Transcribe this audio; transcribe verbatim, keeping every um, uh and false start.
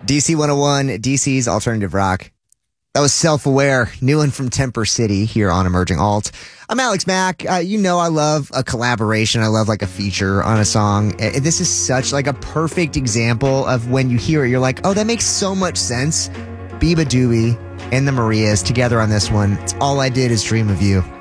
D C one oh one, D C's alternative rock. That was Self-Aware, new one from Temper City here on Emerging Alt. I'm Alex Mack. Uh, you know I love a collaboration. I love like a feature on a song. Uh, This is such like a perfect example of when you hear it, you're like, oh, that makes so much sense. Biba Doobie and the Marias together on this one. It's All I Did Is Dream of You.